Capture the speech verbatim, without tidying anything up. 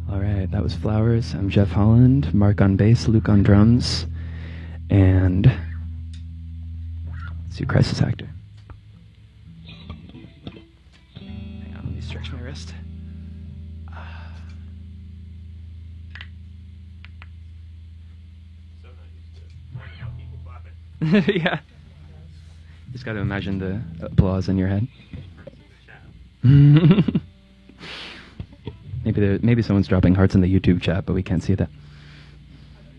All right, that was Flowers. I'm Jeff Holland, Mark on bass, Luke on drums, and let's do Crisis Actor. Hang on, let me stretch my wrist. Yeah. Just got to imagine the applause in your head. maybe there, maybe someone's dropping hearts in the YouTube chat, but we can't see that.